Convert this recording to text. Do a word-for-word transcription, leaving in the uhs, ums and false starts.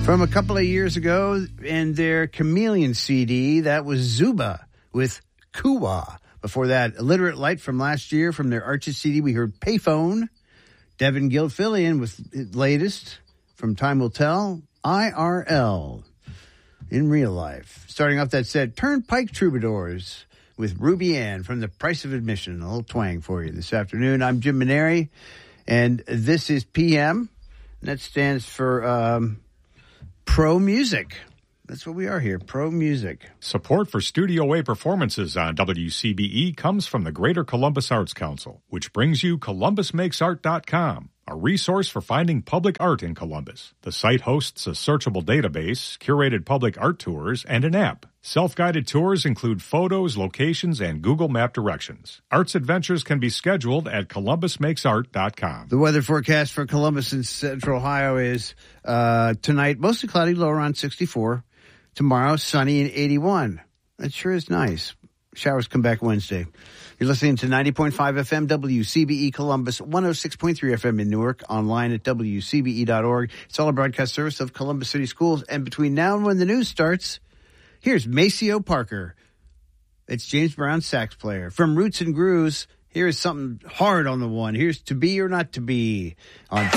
From a couple of years ago in their Chameleon C D, that was Zuba with Kuwa. Before that, Illiterate Light from last year from their Arches C D, we heard Payphone. Devin Gilfillian with his latest from Time Will Tell, I R L, in real life. Starting off that set, Turnpike Troubadours with Ruby Ann from The Price of Admission. A little twang for you this afternoon. I'm Jim Maneri, and this is P M. And that stands for um, Pro Music. That's what we are here, Pro Music. Support for Studio A performances on W C B E comes from the Greater Columbus Arts Council, which brings you Columbus Makes Art dot com, a resource for finding public art in Columbus. The site hosts a searchable database, curated public art tours, and an app. Self-guided tours include photos, locations, and Google Map directions. Arts adventures can be scheduled at Columbus Makes Art dot com. The weather forecast for Columbus and Central Ohio is uh, tonight, mostly cloudy, low around sixty-four. Tomorrow, sunny and eighty-one. That sure is nice. Showers come back Wednesday. You're listening to ninety point five F M W C B E Columbus, one oh six point three F M in Newark, online at W C B E dot org. It's all a broadcast service of Columbus City Schools. And between now and when the news starts, here's Maceo Parker. It's James Brown sax player. From Roots and Grooves, here's something hard on the one. Here's To Be or Not to Be on